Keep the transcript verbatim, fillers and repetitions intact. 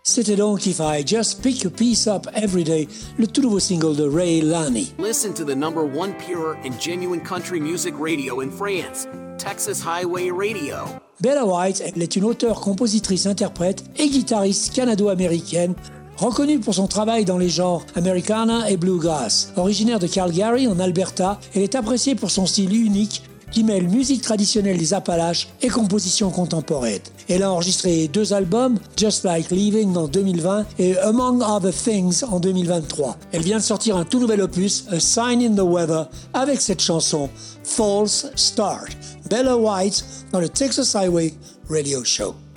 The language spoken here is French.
C'était donc If I Just Pick a Piece Up Every Day, le tout nouveau single de Ray Lani. Listen to the number one pure and genuine country music radio in France, Texas Highway Radio. Bella White, elle est une auteure, compositrice, interprète et guitariste canado-américaine, reconnue pour son travail dans les genres Americana et Bluegrass. Originaire de Calgary, en Alberta, elle est appréciée pour son style unique qui mêle musique traditionnelle des Appalaches et composition contemporaine. Elle a enregistré deux albums, Just Like Living en deux mille vingt et Among Other Things en deux mille vingt-trois. Elle vient de sortir un tout nouvel opus, A Sign in the Weather, avec cette chanson, False Start. Bella White dans le Texas Highway Radio Show.